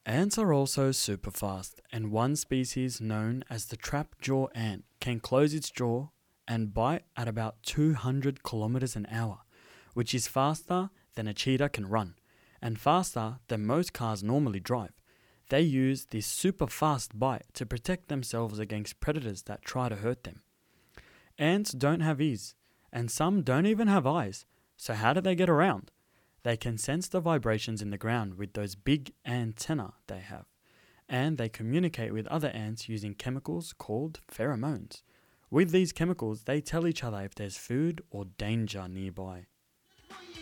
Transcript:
Ants are also super fast, and one species known as the trap-jaw ant can close its jaw and bite at about 200 kilometers an hour, which is faster than a cheetah can run, and faster than most cars normally drive. They use this super fast bite to protect themselves against predators that try to hurt them. Ants don't have ears, and some don't even have eyes, so how do they get around? They can sense the vibrations in the ground with those big antennae they have, and they communicate with other ants using chemicals called pheromones. With these chemicals, they tell each other if there's food or danger nearby.